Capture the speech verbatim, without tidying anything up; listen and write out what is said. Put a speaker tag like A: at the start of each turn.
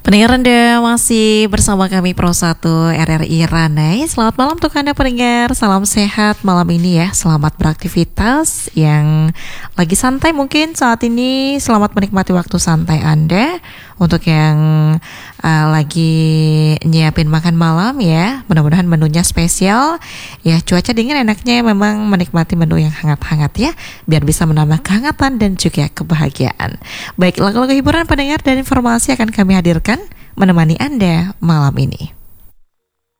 A: Pendengar Anda masih bersama kami Pro satu R R I Ranai. Selamat malam untuk Anda pendengar. Salam sehat malam ini ya. Selamat beraktivitas. Yang lagi santai mungkin saat ini, selamat menikmati waktu santai Anda. Untuk yang uh, lagi nyiapin makan malam ya, mudah-mudahan menunya spesial. Ya, cuaca dingin enaknya memang menikmati menu yang hangat-hangat ya, biar bisa menambah kehangatan dan juga kebahagiaan. Baik, lagu-lagu hiburan pendengar dan informasi akan kami hadirkan menemani Anda malam ini.